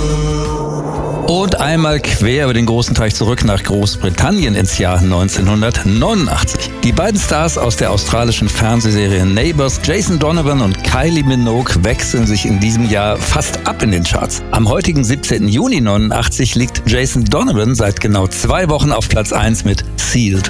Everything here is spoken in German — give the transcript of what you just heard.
Und einmal quer über den großen Teich zurück nach Großbritannien ins Jahr 1989. Die beiden Stars aus der australischen Fernsehserie Neighbours, Jason Donovan und Kylie Minogue, wechseln sich in diesem Jahr fast ab in den Charts. Am heutigen 17. Juni 1989 liegt Jason Donovan seit genau 2 Wochen auf Platz 1 mit Sealed.